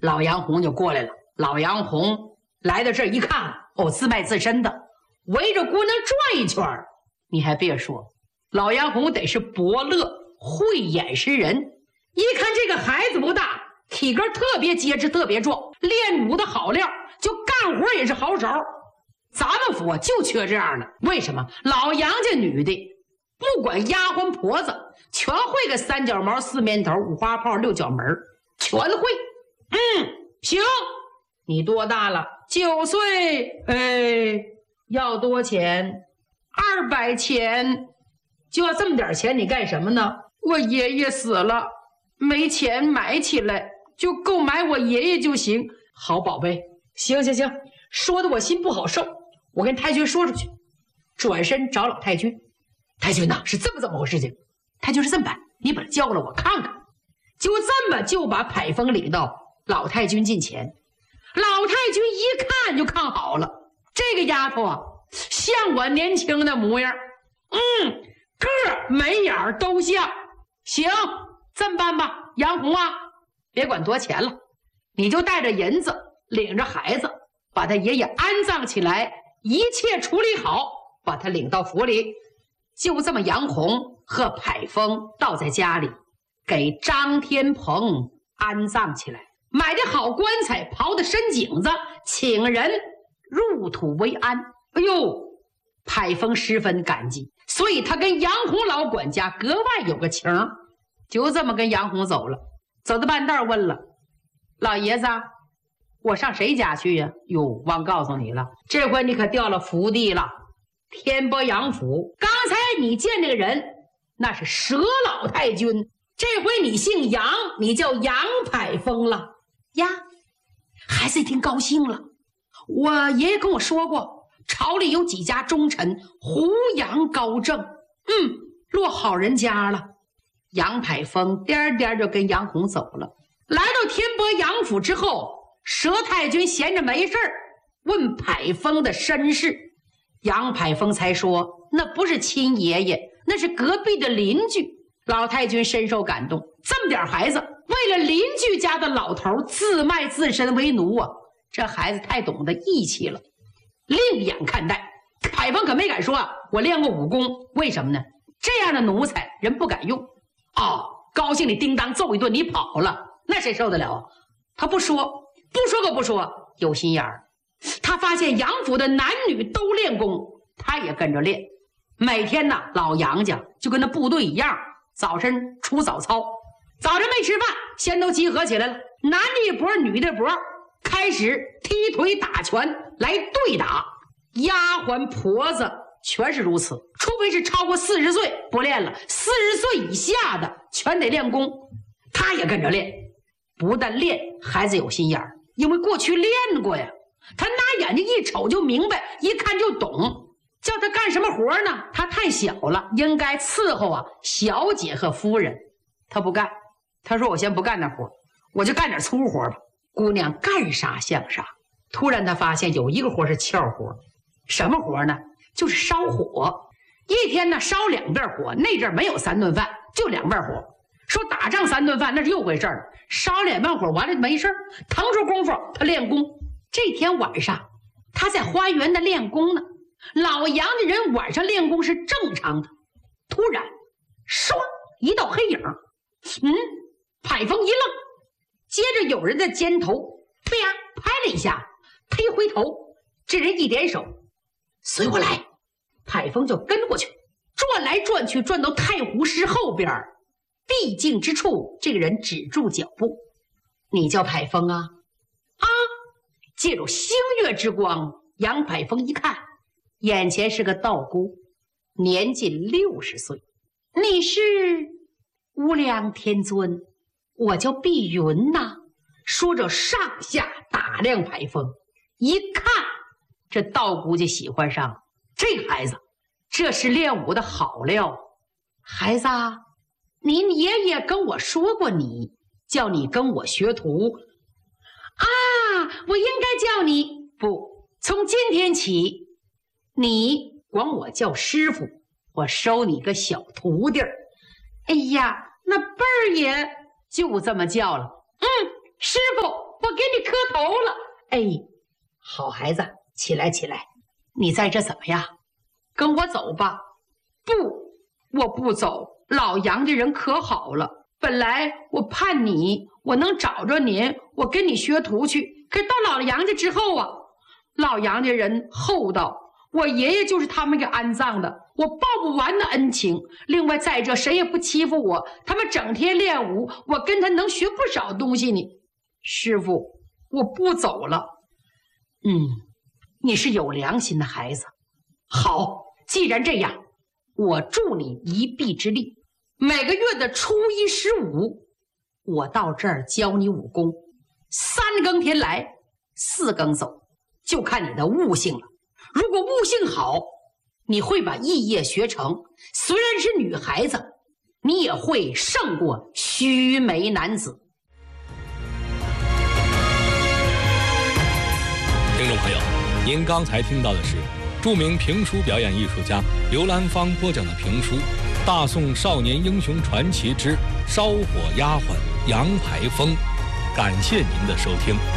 老杨红就过来了。老杨红来到这儿一看，哦，自卖自身的，围着姑娘转一圈。你还别说，老杨红得是伯乐，会演识人。一看这个孩子不大，体格特别结实，特别壮，练武的好料，就干活也是好手。咱们府就缺这样的。为什么？老杨家女的不管丫鬟婆子，全会个三脚毛、四面头、五花炮、六角门，全会。行，你多大了？9岁。要多钱？200钱。就要这么点钱，你干什么呢？我爷爷死了，没钱买起来，就够买我爷爷就行。好宝贝，行，说的我心不好受。我跟太君说出去。转身找老太君。太君呐，是这么回事情。太君是这么办，你把他叫过来我看看。就这么就把牌坊领到老太君近前。老太君一看就看好了，这个丫头啊，像我年轻的模样，个儿眉眼都像。行，这么办吧，杨红啊，别管多钱了，你就带着银子，领着孩子，把他爷爷安葬起来，一切处理好，把他领到府里。就这么，杨红和牌坊倒在家里，给张天鹏安葬起来，买的好棺材，刨的深井子，请人入土为安。哎呦，牌坊十分感激，所以他跟杨红老管家格外有个情。就这么跟杨红走了，走到半道问了：老爷子，我上谁家去呀？哟，忘告诉你了，这回你可掉了福地了，天波杨府。刚才你见这个人，那是佘老太君，这回你姓杨，你叫杨牌坊了呀。孩子一听高兴了，我爷爷跟我说过，朝里有几家忠臣，胡杨高正，落好人家了。杨牌坊颠颠就跟杨红走了。来到天波杨府之后，佘太君闲着没事问牌坊的身世。杨牌坊才说，那不是亲爷爷，那是隔壁的邻居。老太君深受感动，这么点孩子为了邻居家的老头自卖自身为奴啊，这孩子太懂得义气了。另眼看待，牌坊可没敢说我练过武功。为什么呢？这样的奴才人不敢用。高兴你叮当揍一顿，你跑了，那谁受得了啊？他不说可不说，有心眼儿。他发现杨府的男女都练功，他也跟着练。每天呢，老杨家就跟那部队一样，早晨出早操，早晨没吃饭，先都集合起来了，男的一波，女的一波，开始踢腿打拳来对打。丫鬟婆子全是如此，除非是超过40岁不练了，40岁以下的全得练功。他也跟着练，不但练，孩子有心眼儿，因为过去练过呀。他拿眼睛一瞅就明白，一看就懂。叫他干什么活呢？他太小了，应该伺候小姐和夫人。他不干，他说我先不干那活，我就干点粗活吧。姑娘干啥像啥。突然他发现有一个活是俏活。什么活呢？就是烧火。一天呢烧2遍火，那阵没有3顿饭，就2遍火。说打仗3顿饭那是又回事了，烧2遍火完了没事，腾出功夫他练功。这天晚上他在花园的练功呢。老杨的人晚上练功是正常的。突然唰一道黑影，牌坊一愣，接着有人在肩头拍了一下，他一回头，这人一点手，随我来。牌坊就跟过去，转来转去，转到太湖石后边僻静之处，这个人止住脚步。你叫牌坊啊？借助星月之光，杨牌坊一看，眼前是个道姑，年近60岁。你是无量天尊，我叫碧云呐。说着上下打量牌坊，一看这道姑就喜欢上了这个孩子，这是练武的好料。孩子，您爷爷跟我说过你，叫你跟我学徒我应该叫你不，从今天起你管我叫师傅，我收你个小徒弟。哎呀，那辈儿也就这么叫了。师傅，我给头了。哎，好孩子，起来起来，你在这怎么样？跟我走吧。不，我不走。老杨家人可好了，本来我盼我能找着您，我跟你学徒去。可是到老杨家之后啊，老杨家人厚道，我爷爷就是他们给安葬的，我报不完的恩情。另外再者，谁也不欺负我，他们整天练武，我跟他能学不少东西呢。师傅，我不走了。你是有良心的孩子。好，既然这样，我助你一臂之力。每个月的初一、15，我到这儿教你武功，3更天来，4更走，就看你的悟性了。如果悟性好，你会把艺业学成，虽然是女孩子，你也会胜过须眉男子。 听众朋友，您刚才听到的是著名评书表演艺术家刘兰芳播讲的评书《大宋少年英雄传奇之烧火丫鬟杨排风》，感谢您的收听。